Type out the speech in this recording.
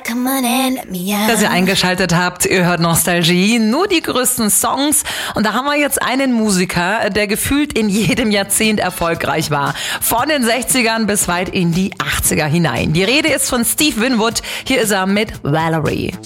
Dass ihr eingeschaltet habt, ihr hört Nostalgie, nur die größten Songs. Und da haben wir jetzt einen Musiker, der gefühlt in jedem Jahrzehnt erfolgreich war. Von den 60ern bis weit in die 80er hinein. Die Rede ist von Steve Winwood. Hier ist er mit Valerie.